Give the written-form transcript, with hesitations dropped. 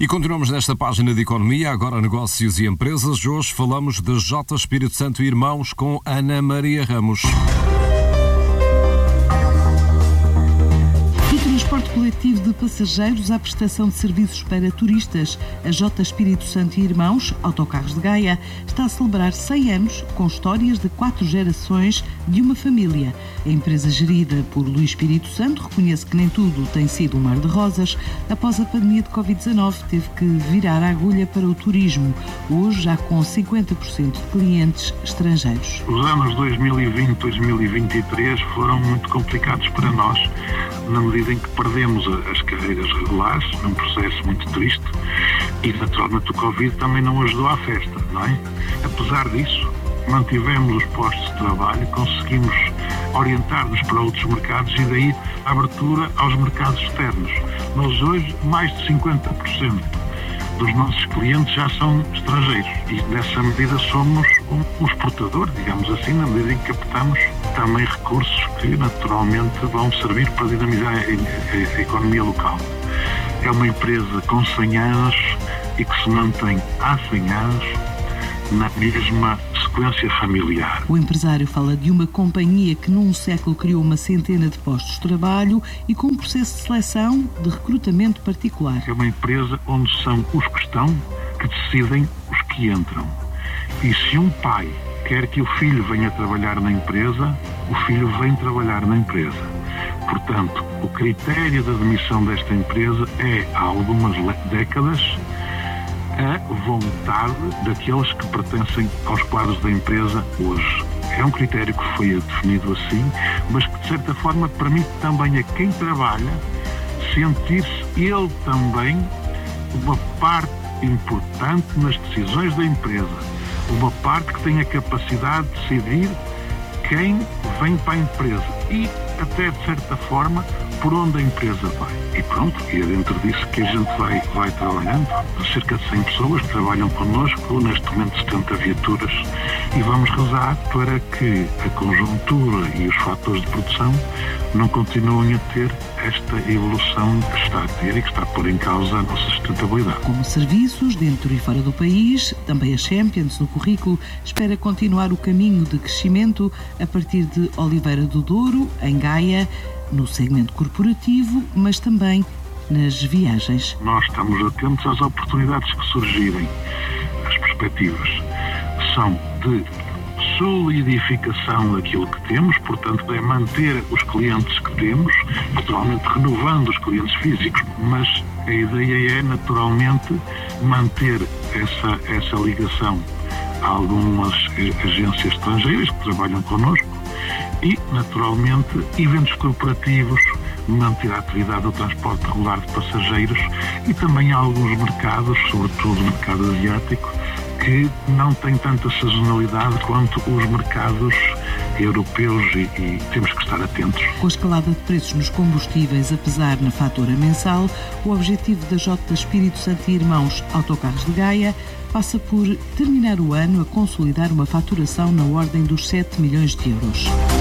E continuamos nesta página de Economia, agora Negócios e Empresas. Hoje falamos de J. Espírito Santo e Irmãos com Ana Maria Ramos. Transporte coletivo de passageiros à prestação de serviços para turistas. A J. Espírito Santo e Irmãos, Autocarros de Gaia, está a celebrar 100 anos com histórias de 4 gerações de uma família. A empresa gerida por Luís Espírito Santo reconhece que nem tudo tem sido um mar de rosas. Após a pandemia de Covid-19, teve que virar a agulha para o turismo, hoje já com 50% de clientes estrangeiros. Os anos 2020 e 2023 foram muito complicados para nós, na medida em que perdemos as carreiras regulares, num processo muito triste, e naturalmente o Covid também não ajudou à festa, não é? Apesar disso, mantivemos os postos de trabalho, conseguimos orientar-nos para outros mercados e daí a abertura aos mercados externos. Nós hoje, mais de 50% dos nossos clientes já são estrangeiros e nessa medida somos um exportador, digamos assim, na medida em que captamos também recursos que naturalmente vão servir para dinamizar a economia local. É uma empresa com 100 anos e que se mantém há 100 anos na mesma sequência familiar. O empresário fala de uma companhia que num século criou uma centena de postos de trabalho e com um processo de seleção de recrutamento particular. É uma empresa onde são os que estão que decidem os que entram. E se um pai quer que o filho venha trabalhar na empresa, o filho vem trabalhar na empresa. Portanto, o critério de admissão desta empresa é, há algumas décadas, a vontade daqueles que pertencem aos quadros da empresa hoje. É um critério que foi definido assim, mas que de certa forma permite também a quem trabalha sentir-se ele também uma parte importante nas decisões da empresa. Uma parte que tem a capacidade de decidir quem vem para a empresa e até de certa forma por onde a empresa vai. E pronto, e é dentro disso que a gente vai trabalhando. Cerca de 100 pessoas que trabalham connosco, neste momento 70 viaturas, e vamos rezar para que a conjuntura e os fatores de produção não continuem a ter esta evolução que está a ter e que está a pôr em causa a nossa sustentabilidade. Como serviços dentro e fora do país, também a Champions no currículo espera continuar o caminho de crescimento a partir de Oliveira do Douro, em Gaia, no segmento corporativo, mas também nas viagens. Nós estamos atentos às oportunidades que surgirem. As perspectivas são de solidificação daquilo que temos, portanto, é manter os clientes que temos, naturalmente renovando os clientes físicos, mas a ideia é, naturalmente, manter essa ligação a algumas agências estrangeiras que trabalham connosco e, naturalmente, eventos corporativos, manter a atividade do transporte regular de passageiros e também alguns mercados, sobretudo o mercado asiático, que não tem tanta sazonalidade quanto os mercados europeus e temos que estar atentos. Com a escalada de preços nos combustíveis a pesar na fatura mensal, o objetivo da J. Espírito Santo e Irmãos Autocarros de Gaia passa por terminar o ano a consolidar uma faturação na ordem dos 7 milhões de euros.